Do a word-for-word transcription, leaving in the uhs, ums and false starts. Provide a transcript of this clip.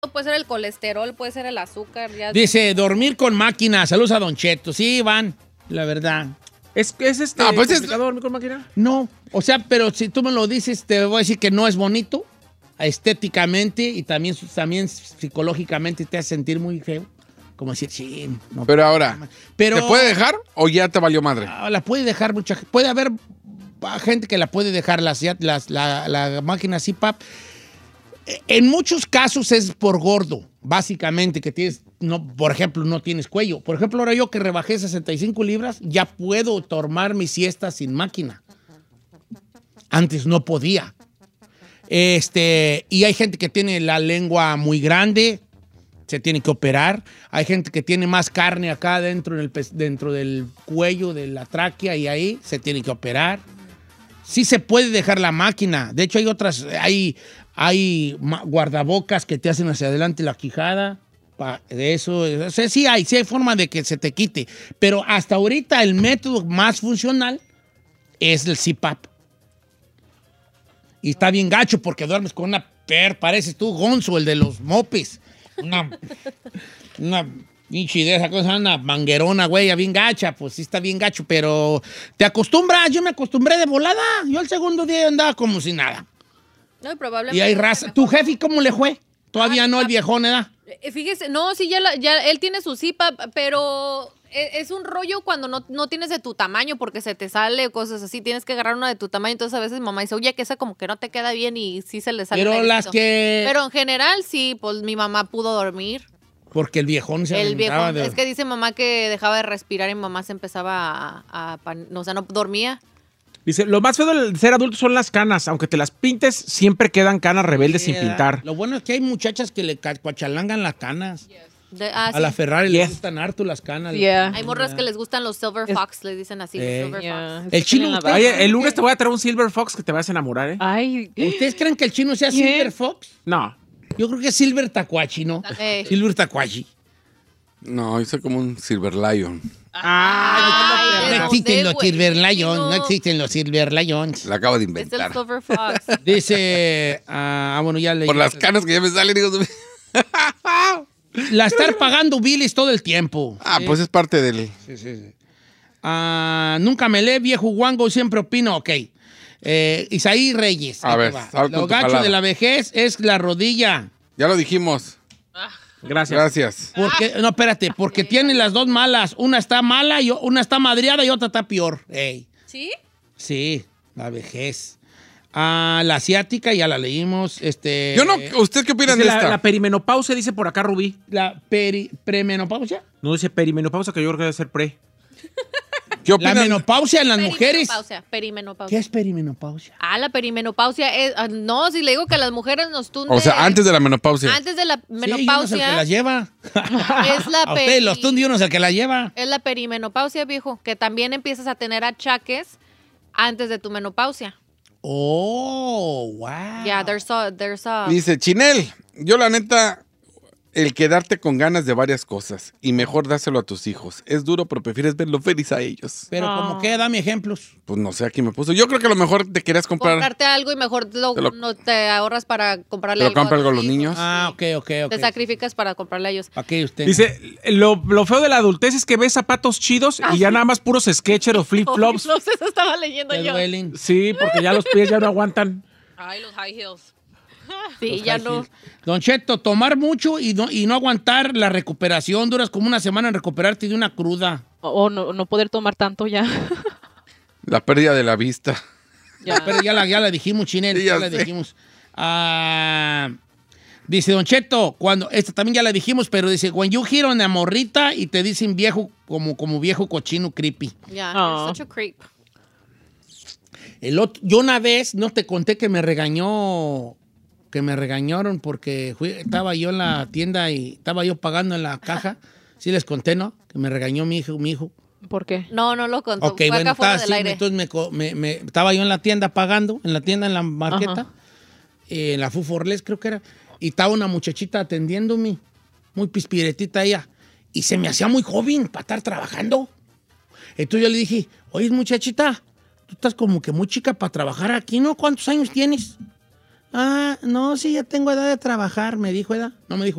Puede ser el colesterol, puede ser el azúcar. Ya... Dice, dormir con máquina. Saludos a Don Cheto. Sí, van, la verdad. ¿Es, es este no, pues complicado es... dormir con máquina? No, o sea, pero si tú me lo dices, te voy a decir que no es bonito estéticamente y también, también psicológicamente te hace sentir muy feo. Como decir, sí. No, pero ahora, pero, ¿te puede dejar o ya te valió madre? La puede dejar mucha gente. Puede haber gente que la puede dejar las, las, la, la máquina C PAP. En muchos casos es por gordo, básicamente, que tienes, no, por ejemplo, no tienes cuello. Por ejemplo, ahora yo que rebajé sesenta y cinco libras, ya puedo tomar mi siesta sin máquina. Antes no podía. Este, y hay gente que tiene la lengua muy grande, se tiene que operar. Hay gente que tiene más carne acá dentro, en el, dentro del cuello, de la tráquea, y ahí se tiene que operar. Sí se puede dejar la máquina. De hecho, hay otras, hay, hay guardabocas que te hacen hacia adelante la quijada. De eso, o sea, sí hay, sí hay forma de que se te quite. Pero hasta ahorita el método más funcional es el C PAP. Y está bien gacho porque duermes con una per, pareces tú, Gonzo, el de los mopes. Una, una pinche de esa cosa, una manguerona, güey, bien gacha. Pues sí está bien gacho, pero te acostumbras. Yo me acostumbré de volada. Yo el segundo día andaba como si nada. No, probablemente. Y hay raza. ¿Tu jefe cómo le fue? Todavía ah, no, el viejón, ¿verdad? Fíjese, no, sí, ya, la, ya él tiene su C PAP, pero es un rollo cuando no, no tienes de tu tamaño porque se te sale o cosas así. Tienes que agarrar una de tu tamaño. Entonces a veces mamá dice, oye, que esa como que no te queda bien y sí se le sale. Pero las que... Pero en general sí, pues mi mamá pudo dormir. Porque el viejón se El viejón, de... es que dice mamá que dejaba de respirar y mamá se empezaba a... a, a o sea, no dormía. Dice, lo más feo de ser adulto son las canas. Aunque te las pintes, siempre quedan canas rebeldes sin pintar. Lo bueno es que hay muchachas que le cuachalangan las canas. Yes. De, ah, a sí. la Ferrari yes. les gustan harto las canas. Yeah. Hay morras que les gustan los Silver Fox, les dicen así. Eh. Silver yeah. Fox. El chino. Oye, el lunes te voy a traer un Silver Fox que te vas a enamorar, ¿eh? Ay. ¿Ustedes creen que el chino sea yeah. Silver Fox? No. Yo creo que es Silver Tacuachi, ¿no? Hey. Silver Tacuachi. No, yo soy como un Silver Lion. Ah, no, no existen los Silver Lions, no existen los Silver Lions. La acabo de inventar. Es el Silver Fox. Dice, ah, bueno, ya le... Por las canas que ya me salen, digo... La estar pagando biles todo el tiempo. Ah, ¿sí? Pues es parte del... Sí, sí, sí. Ah, nunca me lee, viejo guango, siempre opino, ok. Eh, Isaí Reyes. A ver, lo gacho de la vejez es la rodilla. Ya lo dijimos. Gracias. Gracias. Porque, no, espérate, porque tiene las dos malas. Una está mala, y una está madreada y otra está peor. Ey. ¿Sí? Sí, la vejez. Ah, la asiática, ya la leímos. Este, Yo no, ¿usted qué opina de la, esta? La perimenopausia, dice por acá Rubí. ¿La peri, premenopausia? No, dice perimenopausia, que yo creo que debe ser pre. ¿Qué opinan? La menopausia en las mujeres. Perimenopausia. ¿Qué es perimenopausia? Ah, la perimenopausia es... Uh, no, si le digo que a las mujeres nos tunde... O sea, antes de la menopausia. Antes de la menopausia. Sí, uno es el que la lleva. Es la a usted los tunde uno es el que la lleva. Es la perimenopausia, viejo. Que también empiezas a tener achaques antes de tu menopausia. Oh, wow. Yeah, there's a, there's a... Dice, Chinel, yo la neta, el quedarte con ganas de varias cosas y mejor dáselo a tus hijos. Es duro, pero prefieres verlo feliz a ellos. Pero oh. ¿Cómo que? Dame ejemplos. Pues no sé, aquí me puso. Yo creo que a lo mejor te querías comprar... Comprarte algo y mejor lo, te lo, no te ahorras para comprarle algo. ¿Te lo compra algo a los niños? Ah, ok, ok, ok. Te sacrificas para comprarle a ellos. Aquí usted. Dice, lo, lo feo de la adultez es que ves zapatos chidos ah, y ya sí. Nada más puros Skechers o flip-flops. No sé, eso estaba leyendo yo. Duelen. Sí, porque ya los pies ya no aguantan. Ay, los high heels. Sí, los ya no. Heels. Don Cheto, tomar mucho y no, y no aguantar la recuperación. Duras como una semana en recuperarte de una cruda. O oh, no, no poder tomar tanto ya. La pérdida de la vista. Ya, pero ya la, ya la dijimos, Chinel. Sí, ya, ya la dijimos. Ah, dice Don Cheto, cuando, esta también ya la dijimos, pero dice, when you hear on a morrita y te dicen viejo, como, como viejo cochino creepy. Ya, yeah, oh. You're such a creep. El otro, yo una vez, no te conté que me regañó, que me regañaron porque fui, estaba yo en la tienda y estaba yo pagando en la caja. Sí les conté, ¿no? Que me regañó mi hijo, mi hijo. ¿Por qué? No, no lo contó. Ok, fue bueno, acá estaba así, entonces me, me, me, estaba yo en la tienda pagando, en la tienda, en la marqueta, eh, en la Fuforles creo que era, y estaba una muchachita atendiéndome, muy pispiretita ella, y se me hacía muy joven para estar trabajando. Entonces yo le dije, oye, muchachita, tú estás como que muy chica para trabajar aquí, ¿no? ¿Cuántos años tienes? Ah, no, sí, ya tengo edad de trabajar, me dijo, ¿edad? No me dijo